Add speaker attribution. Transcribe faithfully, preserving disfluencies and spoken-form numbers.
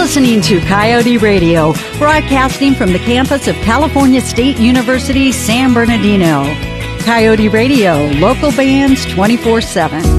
Speaker 1: listening to Coyote Radio, broadcasting from the campus of California State University, San Bernardino. Coyote Radio, local bands twenty-four seven.